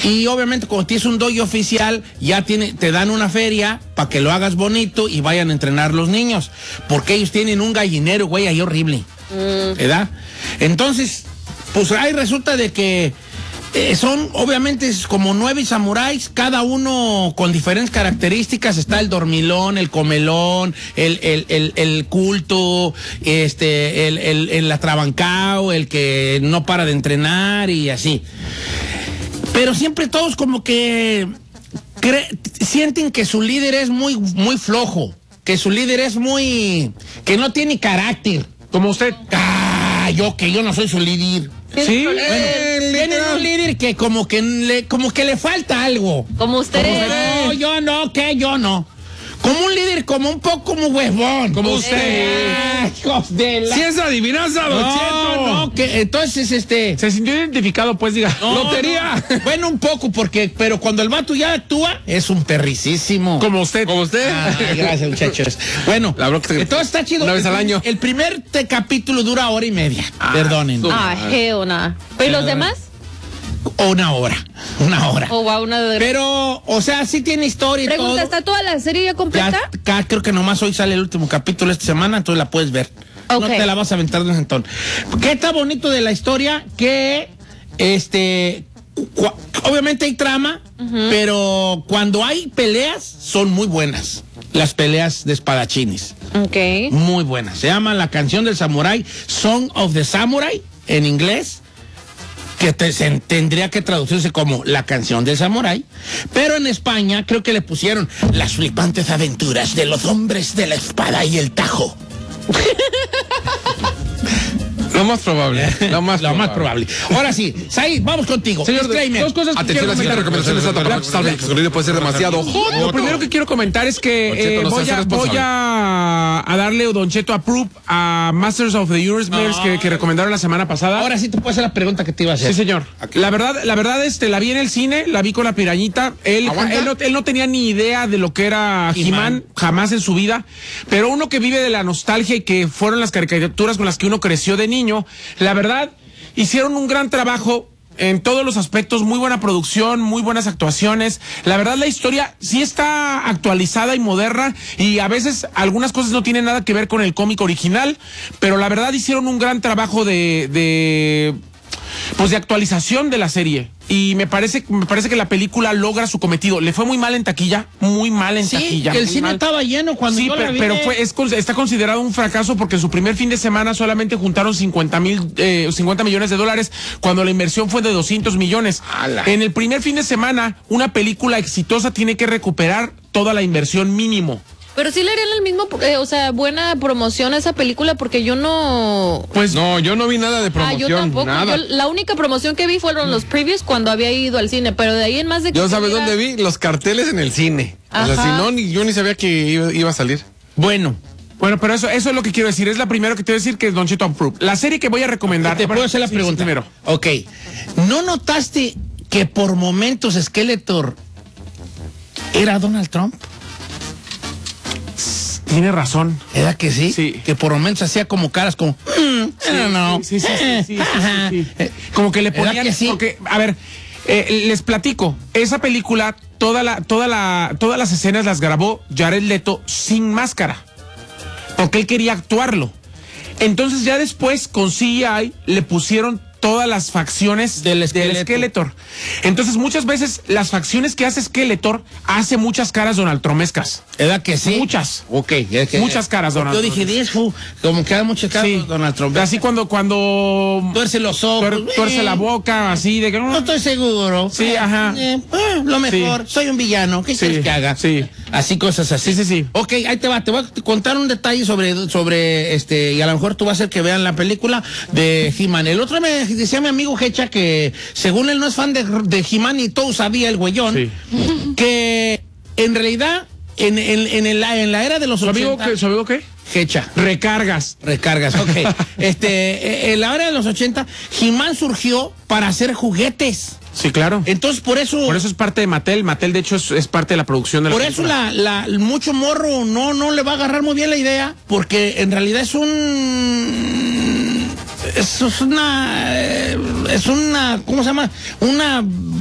Y obviamente cuando tienes un dojo oficial, te dan una feria para que lo hagas bonito y vayan a entrenar los niños. Porque ellos tienen un gallinero, güey, ahí horrible. ¿Verdad? Entonces, pues ahí resulta de que son, obviamente, como 9 samuráis, cada uno con diferentes características. Está el dormilón, el comelón, el culto, el atrabancao, el que no para de entrenar y así. Pero siempre todos como que sienten que su líder es muy, muy flojo, que su líder es que no tiene carácter. Como usted. Yo no soy su líder. Sí, bueno, tienen un líder que como que le falta algo. Como usted. No, yo no. Como un líder, como un poco como huevón. Como usted. Hijos de la... Si es adivinanza, Don Cheto. No, que entonces Se sintió identificado, pues, diga. No, Lotería. No. Bueno, un poco, pero cuando el vato ya actúa, es un perricísimo. Como usted. Ay, gracias, muchachos. Bueno, entonces está chido. Una vez al año. El primer capítulo dura 1:30. Perdonen. Una. ¿Y los demás? Una hora. Oh, wow, Pero, o sea, sí tiene historia y todo. Pregunta, ¿está toda la serie ya completa? Ya, creo que nomás hoy sale el último capítulo esta semana, entonces la puedes ver. Okay. No te la vas a aventar de un sentón. ¿Qué está bonito de la historia? Que, obviamente hay trama, pero cuando hay peleas, son muy buenas. Las peleas de espadachines. Ok. Muy buenas. Se llama La Canción del Samurái, Song of the Samurai, en inglés. Que tendría que traducirse como La Canción del Samurái, pero en España creo que le pusieron Las flipantes aventuras de los hombres de la espada y el tajo. Lo más probable. Lo más probable. Ahora sí, Said, vamos contigo. Señor, disclaimer. Dos cosas que Atención, la siguiente recomendación es el puede ser demasiado. Lo primero que quiero comentar es que voy a darle Don Cheto approve a Masters of the Universe que recomendaron la semana pasada. Ahora sí te puedo hacer la pregunta que te iba a hacer. Sí, señor. La verdad, la vi en el cine, la vi con la pirañita. Él no tenía ni idea de lo que era He-Man, jamás en su vida. Pero uno que vive de la nostalgia y que fueron las caricaturas con las que uno creció de niño, la verdad, hicieron un gran trabajo en todos los aspectos, muy buena producción, muy buenas actuaciones. La verdad, la historia sí está actualizada y moderna y a veces algunas cosas no tienen nada que ver con el cómic original, pero la verdad hicieron un gran trabajo de actualización de la serie. Y me parece que la película logra su cometido. Le fue muy mal en taquilla, taquilla. Que el cine estaba lleno cuando yo la vi. Pero está considerado un fracaso porque en su primer fin de semana solamente juntaron 50 millones de dólares cuando la inversión fue de 200 millones. ¡Hala! En el primer fin de semana, una película exitosa tiene que recuperar toda la inversión mínimo. Pero sí le harían el mismo, buena promoción a esa película porque yo no... Pues no, yo no vi nada de promoción. Yo tampoco. Nada. La única promoción que vi fueron los previews cuando había ido al cine, pero de ahí en más de que... Yo sabes dónde vi los carteles en el cine. Ajá. O sea, si no, yo ni sabía que iba a salir. Bueno, pero eso es lo que quiero decir. Es la primera que te voy a decir que es Don Cheto Approve. La serie que voy a recomendar... Te puedo hacer la pregunta. Primero. Ok. ¿No notaste que por momentos Skeletor era Donald Trump? Tiene razón. ¿Era que sí? Sí. Que por momentos hacía como caras como... Sí. Como que le ponían... que sí? Porque, a ver, les platico. Esa película, todas las escenas las grabó Jared Leto sin máscara. Porque él quería actuarlo. Entonces ya después con CGI le pusieron todas las facciones del Skeletor. Entonces muchas veces las facciones que hace Skeletor hace muchas caras Donald Trumpescas. ¿Era que sí? Muchas. Ok. Muchas caras Donald Trump. Yo dije, 10, como que da muchas caras Donald Trump. Así cuando tuerce los ojos. Tuerce la boca, así de que no estoy seguro. Sí, ajá. Lo mejor, soy un villano. ¿Qué quieres que haga? Sí. Así, cosas así. Sí. Ok, ahí te va. Te voy a contar un detalle sobre y a lo mejor tú vas a hacer que vean la película de He-Man. El otro me decía mi amigo Hecha que según él no es fan de He-Man y todo sabía el güeyón, que en realidad en la era de los 80... ¿Su amigo qué? Hecha. Recargas, ok. En la era de los 80, He-Man surgió para hacer juguetes. Sí, claro. Entonces, por eso es parte de Mattel. Mattel, de hecho, es parte de la producción de la película. Por eso mucho morro no le va a agarrar muy bien la idea, porque en realidad es una, ¿cómo se llama? Una